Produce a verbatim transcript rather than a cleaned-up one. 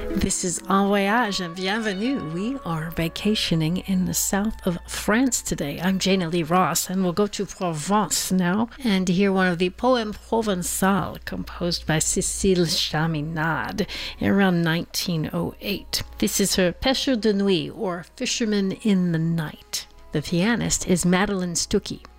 This is En Voyage and Bienvenue. We are vacationing in the south of France today. I'm Jana Lee Ross, and we'll go to Provence now and hear one of the Poèmes Provençaux composed by Cécile Chaminade around nineteen oh eight. This is her Pêcheur de Nuit, or Fisherman in the Night. The pianist is Madeleine Stuckey.